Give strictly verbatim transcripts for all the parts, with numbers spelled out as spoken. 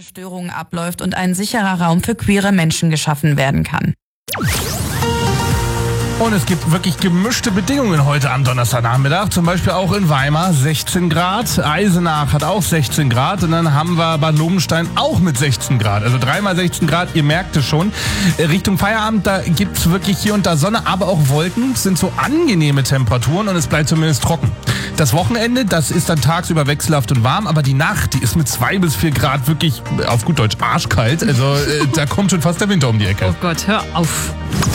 ohne Störungen abläuft und ein sicherer Raum für queere Menschen geschaffen werden kann. Und es gibt wirklich gemischte Bedingungen heute am Donnerstagnachmittag. Zum Beispiel auch in Weimar sechzehn Grad. Eisenach hat auch sechzehn Grad. Und dann haben wir Bad Lobenstein auch mit sechzehn Grad. Also dreimal sechzehn Grad, ihr merkt es schon. Richtung Feierabend, da gibt es wirklich hier und da Sonne, aber auch Wolken. Es sind so angenehme Temperaturen und es bleibt zumindest trocken. Das Wochenende, das ist dann tagsüber wechselhaft und warm, aber die Nacht, die ist mit zwei bis vier Grad wirklich, auf gut Deutsch, arschkalt. Also äh, da kommt schon fast der Winter um die Ecke. Oh Gott, hör auf.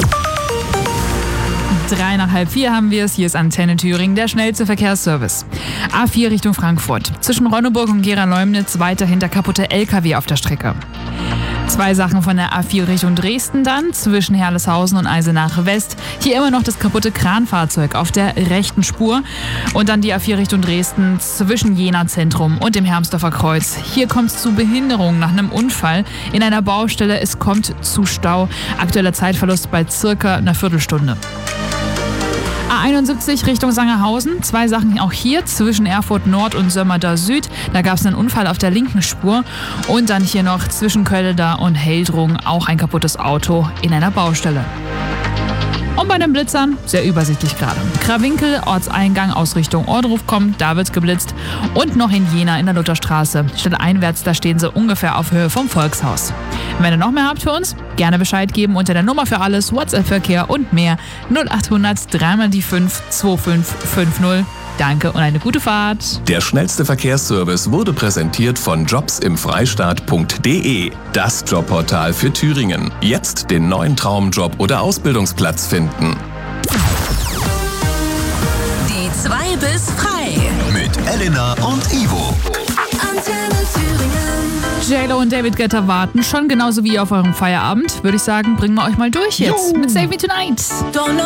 Drei nach halb vier haben wir es. Hier ist Antenne Thüringen, der schnellste Verkehrsservice. A vier Richtung Frankfurt. Zwischen Ronneburg und Gera-Leumnitz weiterhin der kaputte L K W auf der Strecke. Zwei Sachen von der A vier Richtung Dresden dann, zwischen Herleshausen und Eisenach West. Hier immer noch das kaputte Kranfahrzeug auf der rechten Spur. Und dann die A vier Richtung Dresden zwischen Jena Zentrum und dem Hermsdorfer Kreuz. Hier kommt es zu Behinderungen nach einem Unfall in einer Baustelle. Es kommt zu Stau. Aktueller Zeitverlust bei circa einer Viertelstunde. A einundsiebzig Richtung Sangerhausen. Zwei Sachen auch hier zwischen Erfurt Nord und Sömmerda Süd. Da gab es einen Unfall auf der linken Spur. Und dann hier noch zwischen Kölleda und Heldrung auch ein kaputtes Auto in einer Baustelle. Und bei den Blitzern, sehr übersichtlich gerade. Krawinkel, Ortseingang aus Richtung Ohrdruf kommt, da wird's geblitzt. Und noch in Jena in der Lutherstraße. Städteeinwärts, da stehen sie ungefähr auf Höhe vom Volkshaus. Wenn ihr noch mehr habt für uns, gerne Bescheid geben unter der Nummer für alles, WhatsApp-Verkehr und mehr null achthundert drei mal die fünf zwei fünf fünf null. Danke und eine gute Fahrt. Der schnellste Verkehrsservice wurde präsentiert von jobs im freistaat punkt de, das Jobportal für Thüringen. Jetzt den neuen Traumjob oder Ausbildungsplatz finden. Die zwei bis frei. Mit Elena und Ivo. Antenne Thüringen. J-Lo und David Guetta warten schon genauso wie ihr auf eurem Feierabend. Würde ich sagen, bringen wir euch mal durch jetzt Jo. mit Save Me Tonight. Don't know